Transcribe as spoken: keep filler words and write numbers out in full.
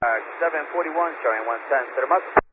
Uh, seven forty-one showing one ten, set him up.